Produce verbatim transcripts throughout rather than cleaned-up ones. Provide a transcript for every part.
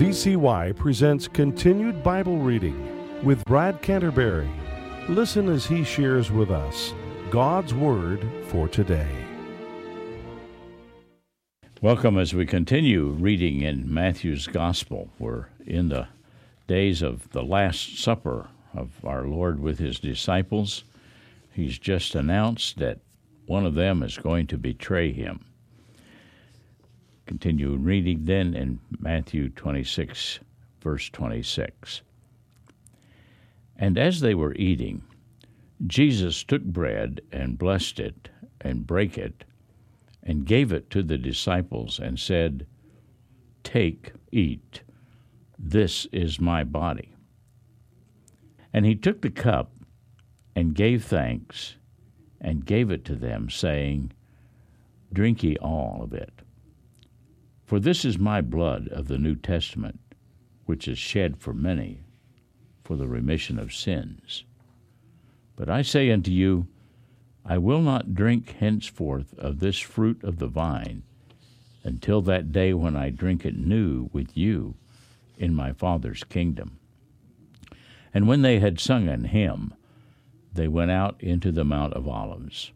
V C Y presents Continued Bible Reading with Brad Canterbury. Listen as he shares with us God's Word for today. Welcome as we continue reading in Matthew's Gospel. We're in the days of the Last Supper of our Lord with his disciples. He's just announced that one of them is going to betray him. Continue reading then in Matthew twenty-six, verse twenty-six. And as they were eating, Jesus took bread and blessed it and brake it and gave it to the disciples and said, "Take, eat, this is my body." And he took the cup and gave thanks and gave it to them, saying, "Drink ye all of it. For this is my blood of the New Testament, which is shed for many for the remission of sins. But I say unto you, I will not drink henceforth of this fruit of the vine until that day when I drink it new with you in my Father's kingdom." And when they had sung an hymn, they went out into the Mount of Olives.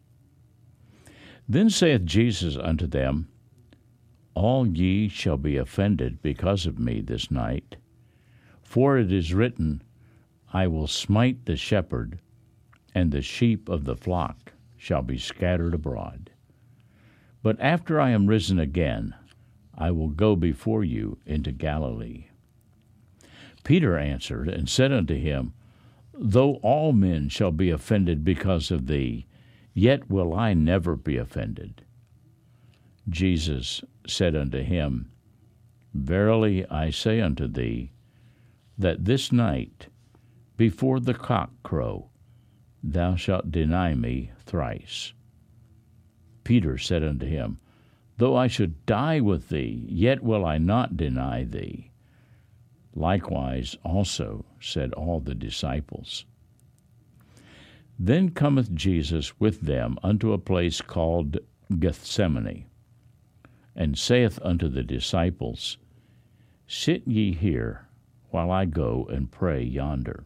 Then saith Jesus unto them, "All ye shall be offended because of me this night. For it is written, I will smite the shepherd, and the sheep of the flock shall be scattered abroad. But after I am risen again, I will go before you into Galilee." Peter answered and said unto him, "Though all men shall be offended because of thee, yet will I never be offended." Jesus said unto him, "Verily I say unto thee, that this night, before the cock crow, thou shalt deny me thrice." Peter said unto him, "Though I should die with thee, yet will I not deny thee." Likewise also said all the disciples. Then cometh Jesus with them unto a place called Gethsemane, and saith unto the disciples, "Sit ye here, while I go and pray yonder."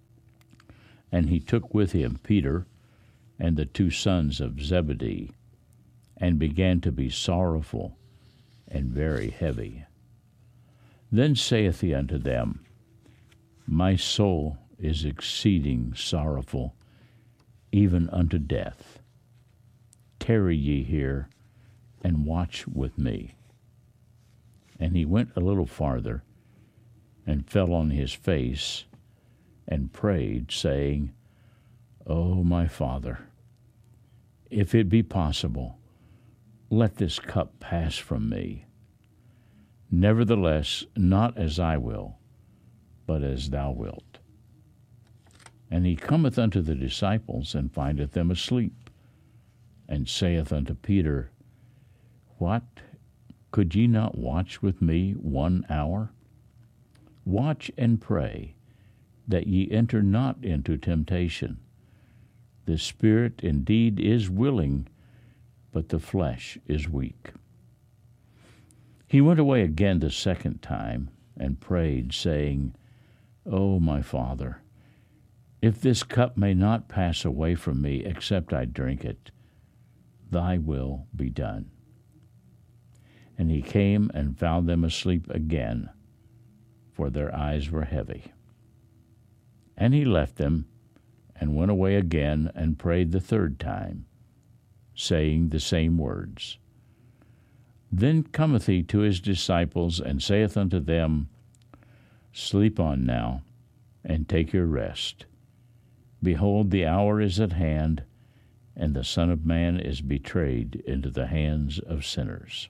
And he took with him Peter and the two sons of Zebedee, and began to be sorrowful and very heavy. Then saith he unto them, "My soul is exceeding sorrowful, even unto death. Tarry ye here, and watch with me." And he went a little farther, and fell on his face, and prayed, saying, "O my Father, if it be possible, let this cup pass from me. Nevertheless, not as I will, but as thou wilt." And he cometh unto the disciples, and findeth them asleep, and saith unto Peter, "What? Could ye not watch with me one hour? Watch and pray, that ye enter not into temptation. The spirit indeed is willing, but the flesh is weak." He went away again the second time, and prayed, saying, "O my Father, if this cup may not pass away from me, except I drink it, thy will be done." And he came and found them asleep again, for their eyes were heavy. And he left them, and went away again, and prayed the third time, saying the same words. Then cometh he to his disciples, and saith unto them, "Sleep on now, and take your rest. Behold, the hour is at hand, and the Son of Man is betrayed into the hands of sinners.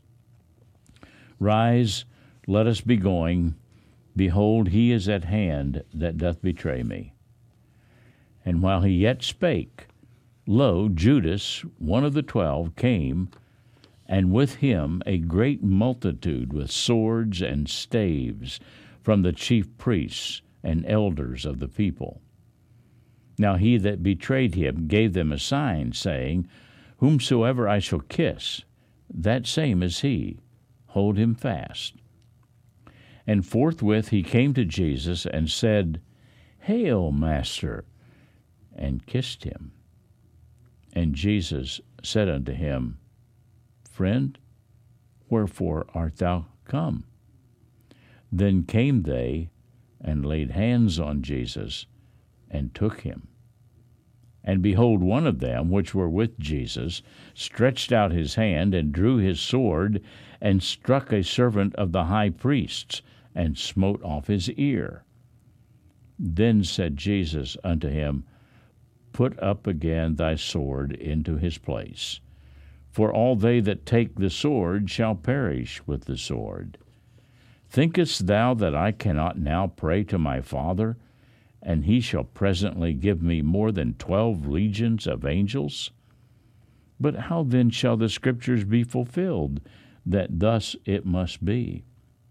Rise, let us be going. Behold, he is at hand that doth betray me." And while he yet spake, lo, Judas, one of the twelve, came, and with him a great multitude with swords and staves from the chief priests and elders of the people. Now he that betrayed him gave them a sign, saying, "Whomsoever I shall kiss, that same is he. Hold him fast." And forthwith he came to Jesus and said, Hail, Master, and kissed him. And Jesus said unto him, Friend, wherefore art thou come? Then came they and laid hands on Jesus and took him. And behold, one of them, which were with Jesus, stretched out his hand and drew his sword and struck a servant of the high priest's and smote off his ear. Then said Jesus unto him, Put up again thy sword into his place. For all they that take the sword shall perish with the sword. Thinkest thou that I cannot now pray to my Father, and he shall presently give me more than twelve legions of angels? But how then shall the Scriptures be fulfilled, that thus it must be?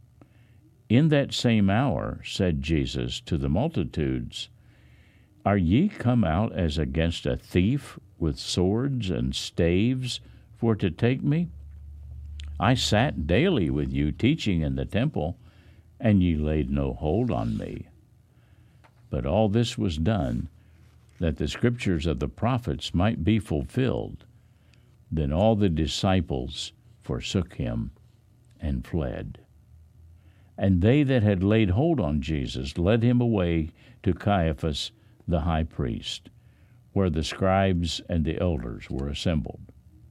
In that same hour said Jesus to the multitudes, Are ye come out as against a thief with swords and staves for to take me? I sat daily with you teaching in the temple, and ye laid no hold on me. But all this was done, that the Scriptures of the prophets might be fulfilled. Then all the disciples forsook him and fled. And they that had laid hold on Jesus led him away to Caiaphas the high priest, where the scribes and the elders were assembled.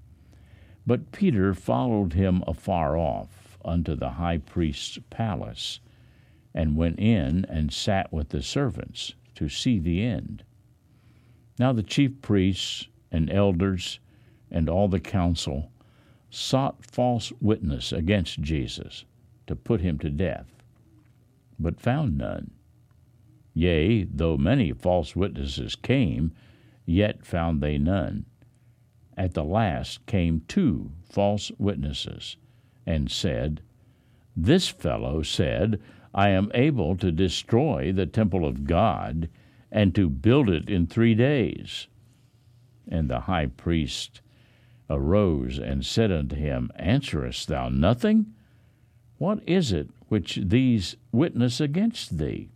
But Peter followed him afar off unto the high priest's palace, and went in and sat with the servants to see the end. Now the chief priests and elders and all the council sought false witness against Jesus, to put him to death, but found none. Yea, though many false witnesses came, yet found they none. At the last came two false witnesses, and said, This fellow said, I am able to destroy the temple of God, and to build it in three days. And the high priest arose and said unto him, Answerest thou nothing? What is it which these witness against thee?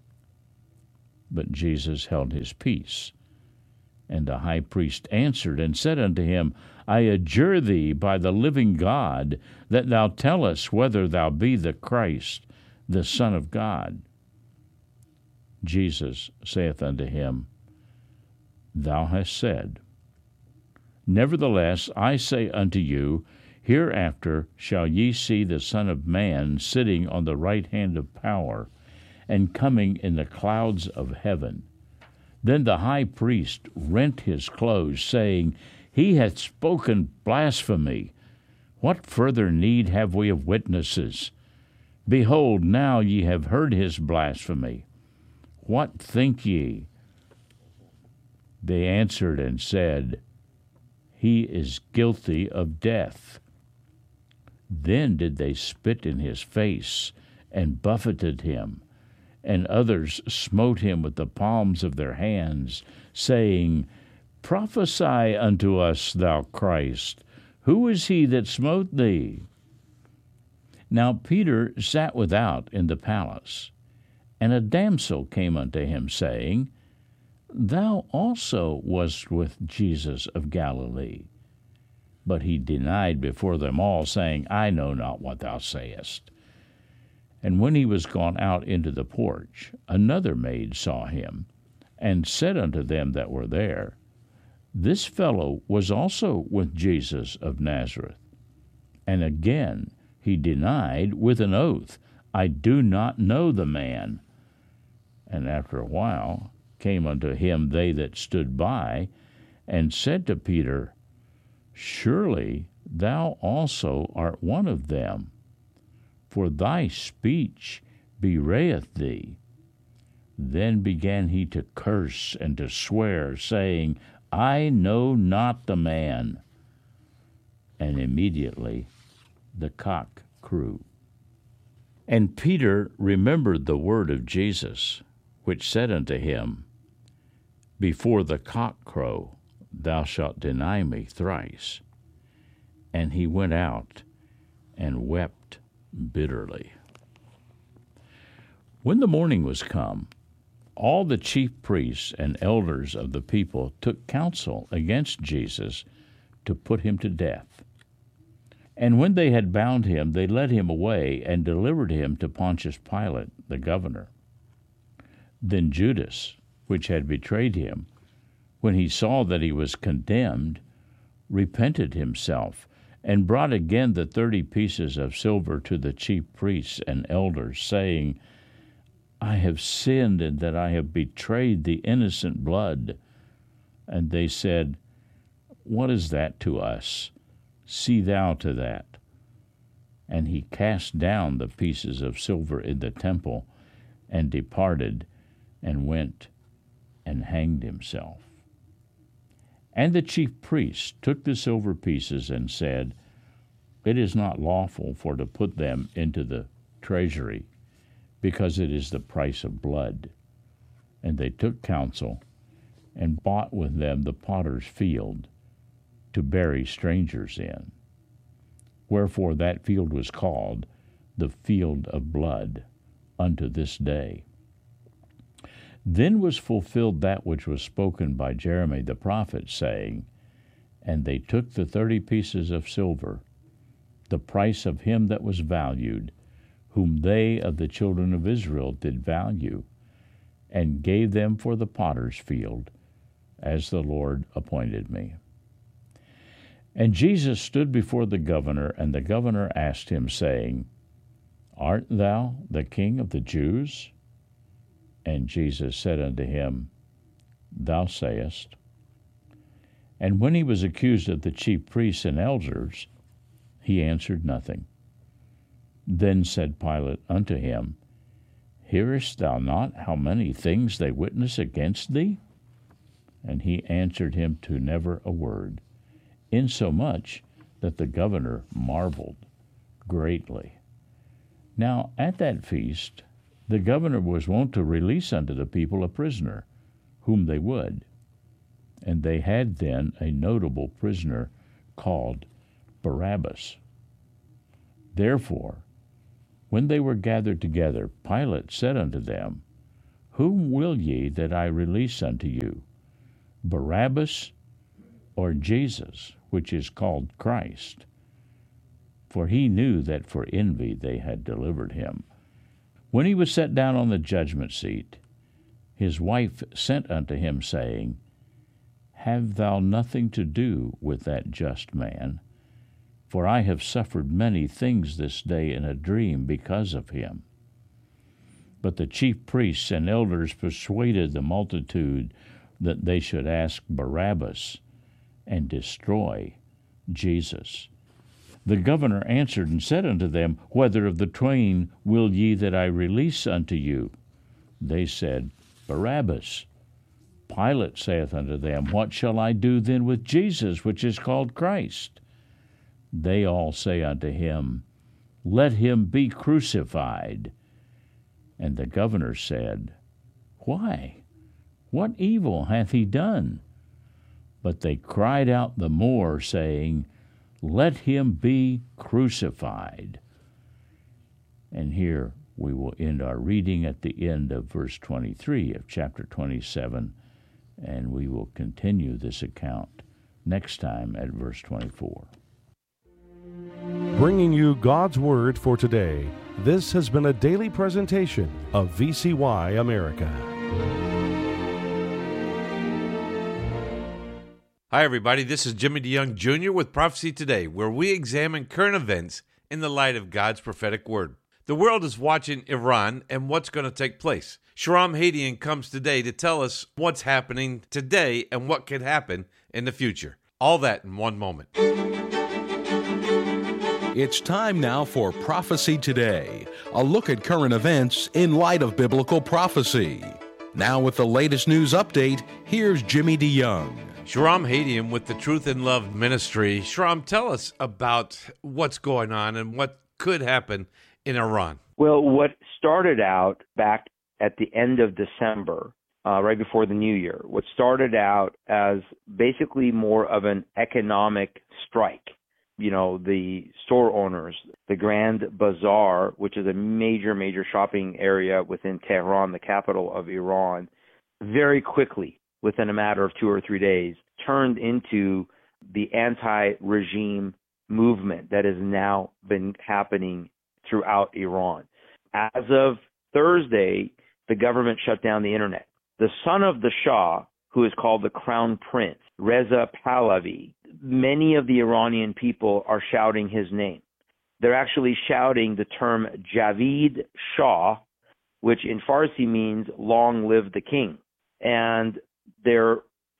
But Jesus held his peace. And the high priest answered and said unto him, I adjure thee by the living God, that thou tell us whether thou be the Christ, the Son of God. Jesus saith unto him, Thou hast said. Nevertheless, I say unto you, Hereafter shall ye see the Son of Man sitting on the right hand of power, and coming in the clouds of heaven. Then the high priest rent his clothes, saying, He hath spoken blasphemy. What further need have we of witnesses? Behold, now ye have heard his blasphemy. What think ye? They answered and said, He is guilty of death. Then did they spit in his face, and buffeted him, and others smote him with the palms of their hands, saying, Prophesy unto us, thou Christ. Who is he that smote thee? Now Peter sat without in the palace, and a damsel came unto him, saying, Thou also wast with Jesus of Galilee. But he denied before them all, saying, I know not what thou sayest. And when he was gone out into the porch, another maid saw him, and said unto them that were there, This fellow was also with Jesus of Nazareth. And again he denied with an oath, I do not know the man. And after a while came unto him they that stood by, and said to Peter, Surely thou also art one of them, for thy speech bewrayeth thee. Then began he to curse and to swear, saying, I know not the man. And immediately the cock crew. And Peter remembered the word of Jesus, which said unto him, Before the cock crow, thou shalt deny me thrice. And he went out and wept bitterly. When the morning was come, all the chief priests and elders of the people took counsel against Jesus to put him to death. And when they had bound him, they led him away and delivered him to Pontius Pilate, the governor. Then Judas, which had betrayed him, when he saw that he was condemned, repented himself, and brought again the thirty pieces of silver to the chief priests and elders, saying, I have sinned in that I have betrayed the innocent blood. And they said, What is that to us? See thou to that. And he cast down the pieces of silver in the temple, and departed, and went and hanged himself. And the chief priests took the silver pieces and said, It is not lawful for to put them into the treasury, because it is the price of blood. And they took counsel, and bought with them the potter's field, to bury strangers in. Wherefore that field was called the field of blood unto this day. Then was fulfilled that which was spoken by Jeremy the prophet, saying, And they took the thirty pieces of silver, the price of him that was valued, whom they of the children of Israel did value, and gave them for the potter's field, as the Lord appointed me. And Jesus stood before the governor, and the governor asked him, saying, Art thou the king of the Jews? And Jesus said unto him, Thou sayest. And when he was accused of the chief priests and elders, he answered nothing. Then said Pilate unto him, Hearest thou not how many things they witness against thee? And he answered him to never a word, insomuch that the governor marveled greatly. Now at that feast the governor was wont to release unto the people a prisoner, whom they would. And they had then a notable prisoner called Barabbas. Therefore, when they were gathered together, Pilate said unto them, Whom will ye that I release unto you, Barabbas or Jesus, which is called Christ? For he knew that for envy they had delivered him. When he was set down on the judgment seat, his wife sent unto him, saying, Have thou nothing to do with that just man? For I have suffered many things this day in a dream because of him. But the chief priests and elders persuaded the multitude that they should ask Barabbas and destroy Jesus. The governor answered and said unto them, Whether of the twain will ye that I release unto you? They said, Barabbas. Pilate saith unto them, What shall I do then with Jesus, which is called Christ? They all say unto him, Let him be crucified. And the governor said, Why? What evil hath he done? But they cried out the more, saying, Let him be crucified. And here we will end our reading at the end of verse twenty-three of chapter twenty-seven, and we will continue this account next time at verse twenty-four. Bringing you God's Word for today, this has been a daily presentation of V C Y America. Hi, everybody. This is Jimmy DeYoung Junior with Prophecy Today, where we examine current events in the light of God's prophetic word. The world is watching Iran and what's going to take place. Shahram Hadian comes today to tell us what's happening today and what could happen in the future. All that in one moment. It's time now for Prophecy Today, a look at current events in light of biblical prophecy. Now with the latest news update, here's Jimmy DeYoung. Shahram Hadian with the Truth in Love Ministry. Shahram, tell us about what's going on and what could happen in Iran. Well, what started out back at the end of December, uh, right before the new year, what started out as basically more of an economic strike you know, the store owners, the Grand Bazaar, which is a major, major shopping area within Tehran, the capital of Iran, very quickly, within a matter of two or three days, turned into the anti-regime movement that has now been happening throughout Iran. As of Thursday, the government shut down the internet. The son of the Shah, who is called the Crown Prince, Reza Pahlavi, many of the Iranian people are shouting his name. They're actually shouting the term Javid Shah, which in Farsi means long live the king. And they're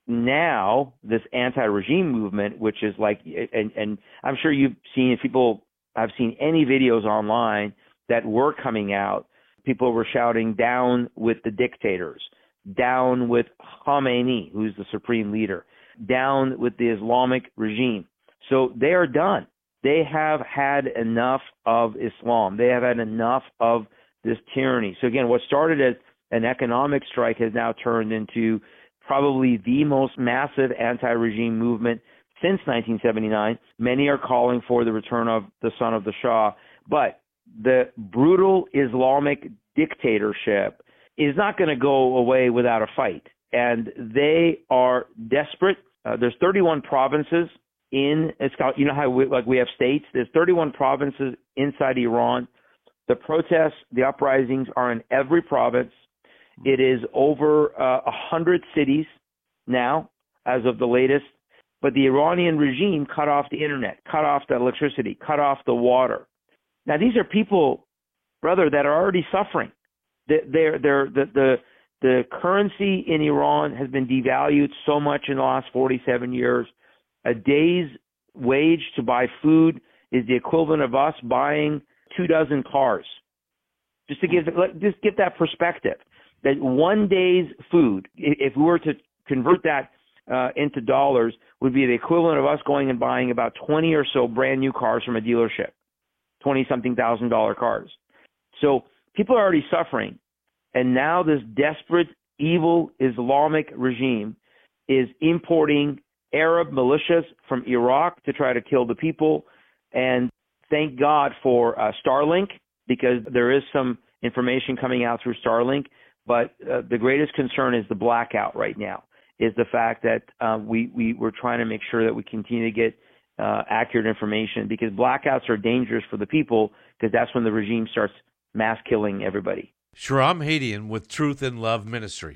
now, this anti-regime movement, which is like, and, and I'm sure you've seen, if people have seen any videos online that were coming out, people were shouting down with the dictators, down with Khamenei, who's the supreme leader, down with the Islamic regime. So they are done. They have had enough of Islam. They have had enough of this tyranny. So again, what started as an economic strike has now turned into probably the most massive anti-regime movement since nineteen seventy-nine. Many are calling for the return of the son of the Shah. But the brutal Islamic dictatorship is not going to go away without a fight. And they are desperate. Uh, there's thirty-one provinces in, it's called, you know how we, like we have states? There's thirty-one provinces inside Iran. The protests, the uprisings are in every province. It is over uh, one hundred cities now, as of the latest. But the Iranian regime cut off the internet, cut off the electricity, cut off the water. Now, these are people, brother, that are already suffering. They're, they're, the, the, the currency in Iran has been devalued so much in the last forty-seven years. A day's wage to buy food is the equivalent of us buying two dozen cars. Just to give, just get that perspective. That one day's food, if we were to convert that uh, into dollars, would be the equivalent of us going and buying about twenty or so brand new cars from a dealership, twenty-something thousand dollar cars. So people are already suffering. And now this desperate, evil Islamic regime is importing Arab militias from Iraq to try to kill the people. And thank God for uh, Starlink, because there is some information coming out through Starlink. But uh, the greatest concern is the blackout right now, is the fact that uh, we, we, we're trying to make sure that we continue to get uh, accurate information, because blackouts are dangerous for the people, because that's when the regime starts mass killing everybody. Shahram Hadian with Truth and Love Ministries.